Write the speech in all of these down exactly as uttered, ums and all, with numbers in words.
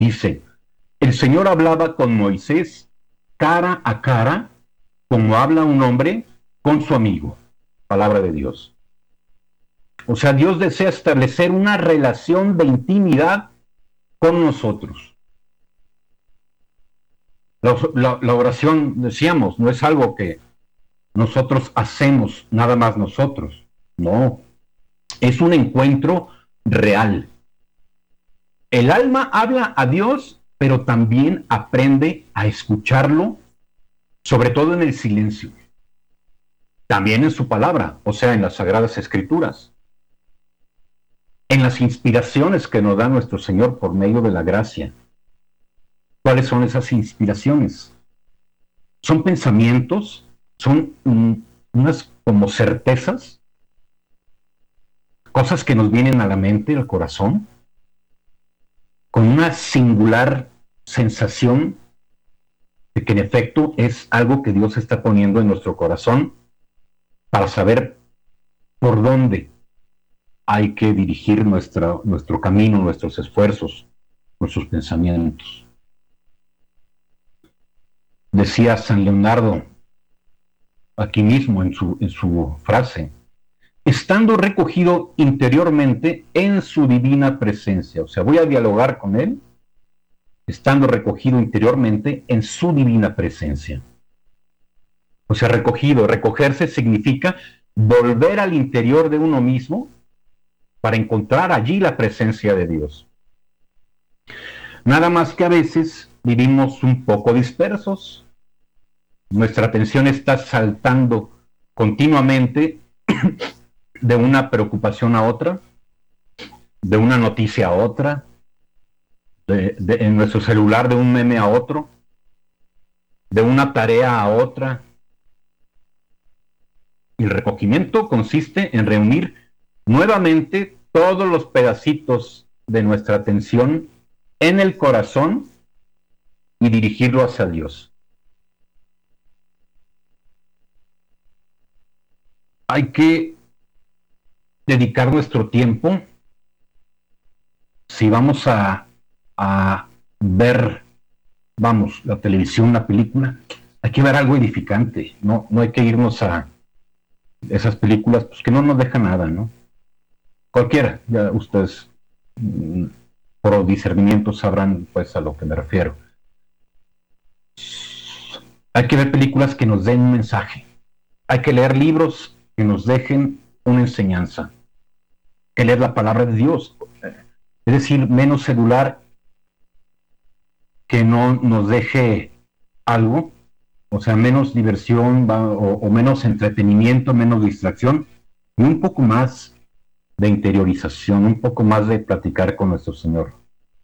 Dice, el Señor hablaba con Moisés cara a cara, como habla un hombre con su amigo. Palabra de Dios. O sea, Dios desea establecer una relación de intimidad con nosotros. La, la, la oración, decíamos, no es algo que nosotros hacemos, nada más nosotros. No, es un encuentro real. El alma habla a Dios, pero también aprende a escucharlo, sobre todo en el silencio. También en su palabra, o sea, en las Sagradas Escrituras. En las inspiraciones que nos da nuestro Señor por medio de la gracia. ¿Cuáles son esas inspiraciones? Son pensamientos, son um, unas como certezas, cosas que nos vienen a la mente, al corazón, con una singular sensación de que en efecto es algo que Dios está poniendo en nuestro corazón para saber por dónde hay que dirigir nuestra, nuestro camino, nuestros esfuerzos, nuestros pensamientos. Decía San Leonardo, aquí mismo en su, en su frase, estando recogido interiormente en su divina presencia. O sea, voy a dialogar con él, estando recogido interiormente en su divina presencia. O sea, recogido, recogerse significa volver al interior de uno mismo para encontrar allí la presencia de Dios. Nada más que a veces vivimos un poco dispersos. Nuestra atención está saltando continuamente de una preocupación a otra, de una noticia a otra, de, de, en nuestro celular de un meme a otro, de una tarea a otra. El recogimiento consiste en reunir nuevamente todos los pedacitos de nuestra atención en el corazón y dirigirlo hacia Dios. Hay que dedicar nuestro tiempo, si vamos a, a ver, vamos, la televisión, una película, hay que ver algo edificante, no, no hay que irnos a esas películas pues, que no nos dejan nada, ¿no? Cualquiera, ya ustedes mm, por discernimiento sabrán pues a lo que me refiero. Hay que ver películas que nos den un mensaje, hay que leer libros que nos dejen una enseñanza, hay que leer la palabra de Dios, es decir, menos celular que no nos deje algo, o sea, menos diversión va, o, o menos entretenimiento, menos distracción, y un poco más de interiorización, un poco más de platicar con nuestro Señor.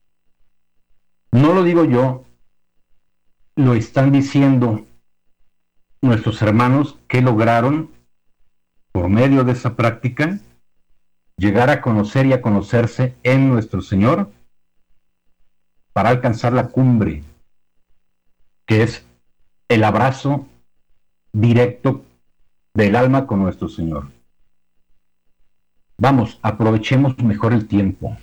No lo digo yo, lo están diciendo nuestros hermanos que lograron, por medio de esa práctica, llegar a conocer y a conocerse en nuestro Señor para alcanzar la cumbre, que es el abrazo directo del alma con nuestro Señor. Vamos, aprovechemos mejor el tiempo.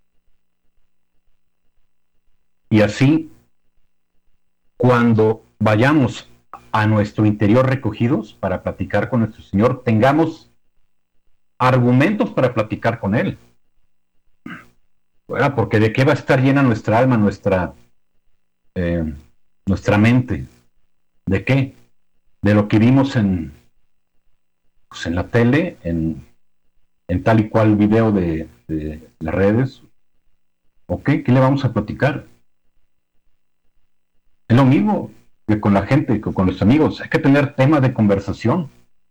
Y así, cuando vayamos a nuestro interior recogidos para platicar con nuestro Señor, tengamos argumentos para platicar con Él. Bueno, porque de qué va a estar llena nuestra alma, nuestra, eh, nuestra mente. ¿De qué? De lo que vimos en, pues en la tele, en, en tal y cual video de, de las redes. ¿O qué? ¿Qué le vamos a platicar? Es lo mismo que con la gente, que con los amigos. Hay que tener temas de conversación.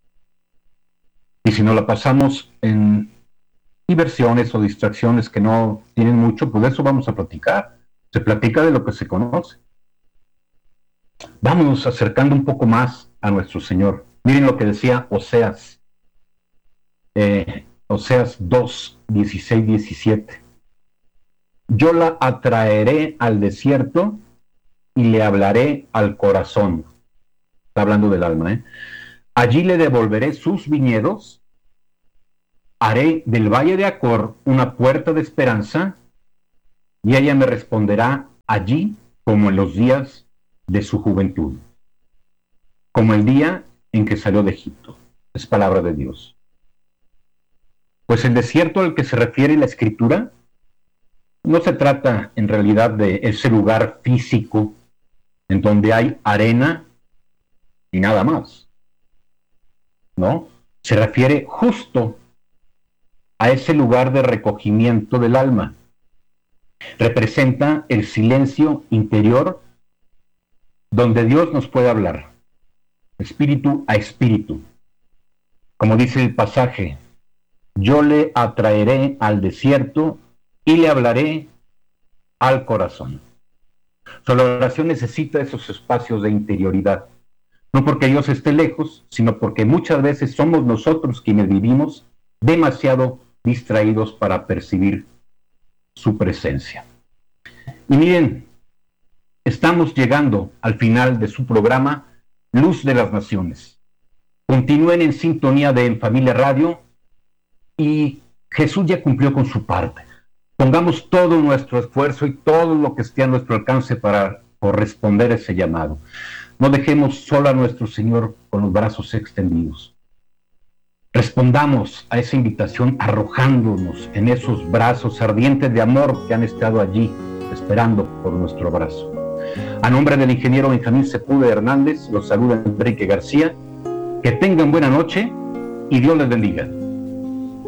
Y si nos la pasamos en diversiones o distracciones que no tienen mucho, pues de eso vamos a platicar. Se platica de lo que se conoce. Vámonos acercando un poco más a nuestro Señor. Miren lo que decía Oseas. Eh, Oseas dos, dieciséis, diecisiete. Yo la atraeré al desierto y le hablaré al corazón. Está hablando del alma, ¿eh? Allí le devolveré sus viñedos, haré del valle de Acor una puerta de esperanza, y ella me responderá allí como en los días de su juventud, como el día en que salió de Egipto. Es palabra de Dios. Pues el desierto al que se refiere la Escritura no se trata en realidad de ese lugar físico en donde hay arena y nada más, ¿no? Se refiere justo a ese lugar de recogimiento del alma. Representa el silencio interior donde Dios nos puede hablar, espíritu a espíritu. Como dice el pasaje, yo le atraeré al desierto y le hablaré al corazón. So, la oración necesita esos espacios de interioridad, no porque Dios esté lejos, sino porque muchas veces somos nosotros quienes vivimos demasiado distraídos para percibir su presencia. Y miren, estamos llegando al final de su programa Luz de las Naciones. Continúen en sintonía de En Familia Radio y Jesús ya cumplió con su parte. Pongamos todo nuestro esfuerzo y todo lo que esté a nuestro alcance para corresponder a ese llamado. No dejemos solo a nuestro Señor con los brazos extendidos. Respondamos a esa invitación arrojándonos en esos brazos ardientes de amor que han estado allí esperando por nuestro abrazo. A nombre del ingeniero Benjamín Sepúlveda Hernández, los saluda Enrique García. Que tengan buena noche y Dios les bendiga.